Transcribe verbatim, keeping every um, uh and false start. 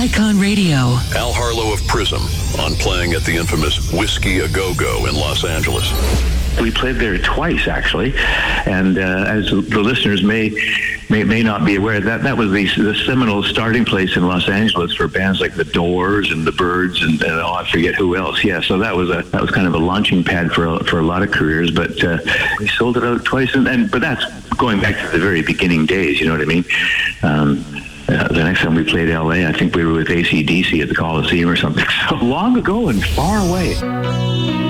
Icon Radio. Al Harlow of Prism on playing at the infamous Whiskey A Go Go in Los Angeles. We played there twice, actually, and uh, as the listeners may, may may not be aware, that that was the, the seminal starting place in Los Angeles for bands like the Doors and the Byrds and, and oh, I forget who else. Yeah, so that was a that was kind of a launching pad for a, for a lot of careers. But uh, we sold it out twice, and, and but that's going back to the very beginning days. You know what I mean? Um, Uh, the next time we played L A, I think we were with A C D C at the Coliseum or something. So long ago and far away.